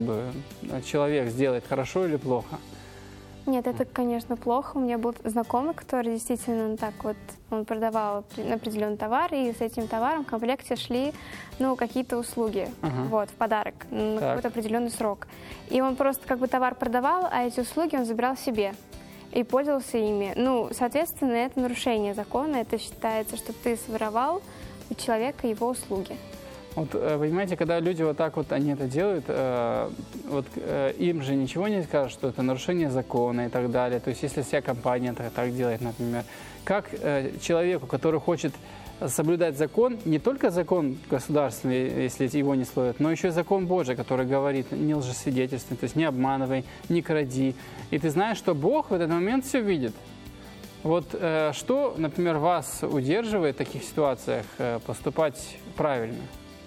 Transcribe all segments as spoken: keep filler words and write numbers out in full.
человек сделает хорошо или плохо? Нет, это, конечно, плохо. У меня был знакомый, который действительно так вот, он продавал определенный товар, и с этим товаром в комплекте шли, ну, какие-то услуги, uh-huh. вот, в подарок на так. какой-то определенный срок. И он просто как бы товар продавал, а эти услуги он забирал себе и пользовался ими. Ну, соответственно, это нарушение закона, это считается, что ты своровал у человека его услуги. Вот, понимаете, когда люди вот так вот, они это делают, э, вот э, им же ничего не скажут, что это нарушение закона и так далее. То есть, если вся компания так, так делает, например, как э, человеку, который хочет соблюдать закон, не только закон государственный, если его не словят, но еще и закон Божий, который говорит, не лжесвидетельствуй, то есть не обманывай, не кради. И ты знаешь, что Бог в этот момент все видит. Вот э, что, например, вас удерживает в таких ситуациях э, поступать правильно?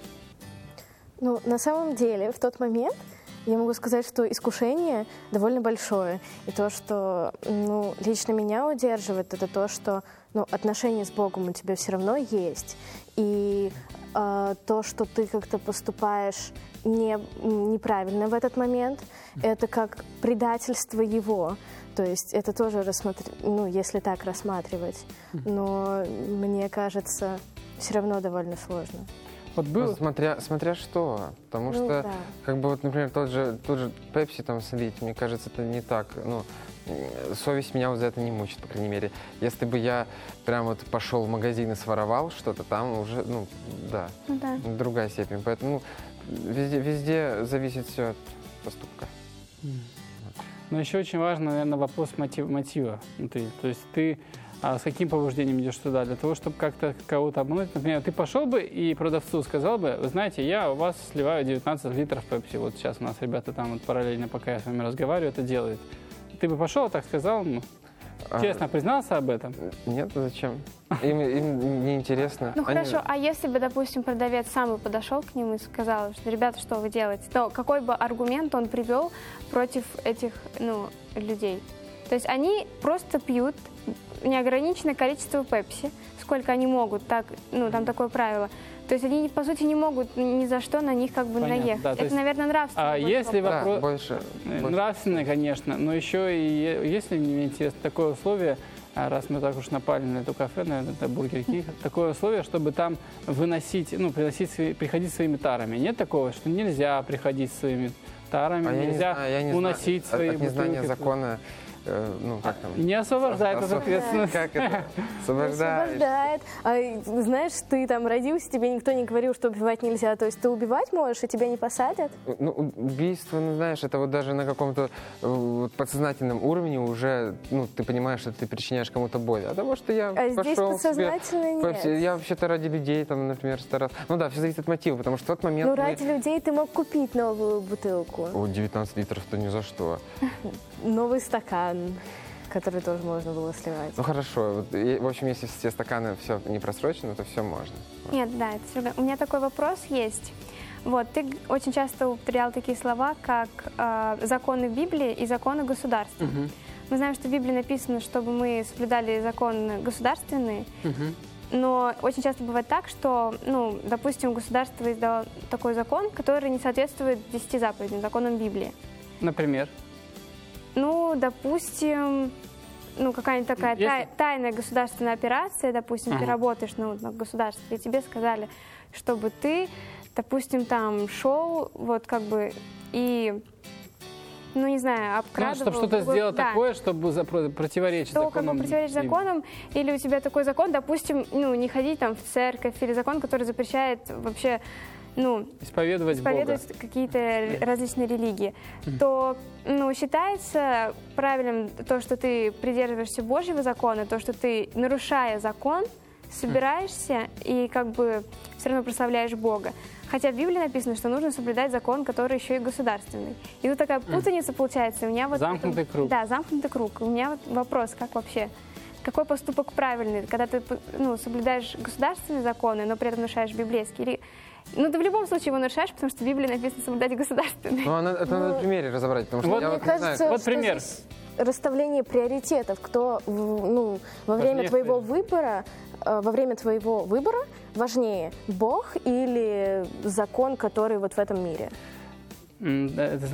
Ну, на самом деле, в тот момент я могу сказать, что искушение довольно большое. И то, что ну, лично меня удерживает, это то, что ну, отношения с Богом у тебя все равно есть. И э, то, что ты как-то поступаешь не, неправильно в этот момент, это как предательство Его. То есть это тоже рассмотр... ну, если так рассматривать. Но мне кажется, все равно довольно сложно. Вот было, ну, смотря, смотря что, потому ну, что, да. как бы вот, например, тот же, тот же Пепси там слить, мне кажется, это не так, ну, совесть меня вот за это не мучит, по крайней мере. Если бы я прям вот пошел в магазин и своровал что-то, там уже, ну, да, ну, да. другая степень. Поэтому ну, везде, везде зависит все от поступка. Но еще очень важно, наверное, вопрос мотив, мотива внутри. То есть ты а с каким побуждением идешь туда? Для того, чтобы как-то кого-то обмануть? Например, ты пошел бы и продавцу сказал бы, вы знаете, я у вас сливаю девятнадцать литров пепси. Вот сейчас у нас ребята там вот параллельно, пока я с вами разговариваю, это делают. Ты бы пошел, так сказал ему? Честно, а, признался об этом? Нет, зачем? Им, им неинтересно. Ну Они... хорошо, а если бы, допустим, продавец сам бы подошел к ним и сказал, что, ребята, что вы делаете, то какой бы аргумент он привел против этих, ну, людей? То есть они просто пьют неограниченное количество пепси, сколько они могут, так, ну, там такое правило. То есть они, по сути, не могут ни за что на них как бы Понятно, наехать. Да, это, есть, наверное, нравственно. А если вопрос... Да, больше, нравственно, больше. Конечно, но еще и, если мне интересно, такое условие, раз мы так уж напали на эту кафе, наверное, это Бургер Кинг, такое условие, чтобы там выносить, ну, приносить, свои, приходить своими тарами. Нет такого, что нельзя приходить своими тарами, а нельзя я не знаю, я не уносить знаю, свои от, от незнания бутылки. закона. Ну, как там? Не освобождает от ответственности. Как это? Освобождает. Освобождает. А, знаешь, ты там родился, тебе никто не говорил, что убивать нельзя. То есть ты убивать можешь, и тебя не посадят? Ну, убийство, ну, знаешь, это вот даже на каком-то вот, подсознательном уровне уже, ну, ты понимаешь, что ты причиняешь кому-то боль. А того, что я а пошел здесь подсознательно себе, нет. Я вообще-то ради людей, там, например, старался. Ну да, все зависит от мотива, потому что в тот момент... Ну, мы... ради людей ты мог купить новую бутылку. О, девятнадцать литров-то ни за что. Новый стакан, который тоже можно было сливать. Ну хорошо, в общем, если все стаканы все не просрочены, то все можно. Нет, да, это, у меня такой вопрос есть. Вот, ты очень часто употреблял такие слова, как э, законы Библии и законы государства. Угу. Мы знаем, что в Библии написано, чтобы мы соблюдали законы государственные, угу. но очень часто бывает так, что, ну, допустим, государство издало такой закон, который не соответствует десяти заповедям, законам Библии. Например? Ну, допустим, ну, какая-нибудь такая Если... тай, тайная государственная операция, допустим, ага. ты работаешь ну, на государстве, и тебе сказали, чтобы ты, допустим, там шел, вот как бы, и, ну, не знаю, обкрадывал... Ну, чтобы что-то другой... сделать да. такое, чтобы запро- противоречить что, законам. Как бы противоречить законам, или у тебя такой закон, допустим, ну, не ходить там в церковь, или закон, который запрещает вообще... ну, исповедовать, исповедовать какие-то различные религии, mm-hmm. то ну, считается правильным то, что ты придерживаешься Божьего закона, то, что ты, нарушая закон, собираешься mm-hmm. и как бы все равно прославляешь Бога. Хотя в Библии написано, что нужно соблюдать закон, который еще и государственный. И тут такая путаница mm-hmm. получается. У меня вот замкнутый круг. Да, замкнутый круг. У меня вот вопрос, как вообще... Какой поступок правильный, когда ты ну, соблюдаешь государственные законы, но при этом нарушаешь библейские? Или... Ну, ты в любом случае его нарушаешь, потому что в Библии написано соблюдать государственные. Ну, это ну, надо на примере разобрать, потому что вот, я мне вот кажется, не знаю. Вот пример. Расставление приоритетов. Кто ну, во время важнее твоего выбора, во время твоего выбора важнее, Бог или закон, который вот в этом мире? Это